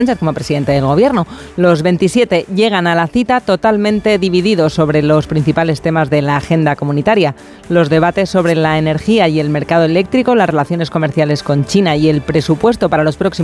como presidente del Gobierno. Los 27 llegan a la cita totalmente divididos sobre los principales temas de la agenda comunitaria. Los debates sobre la energía y el mercado eléctrico, las relaciones comerciales con China y el presupuesto para los próximos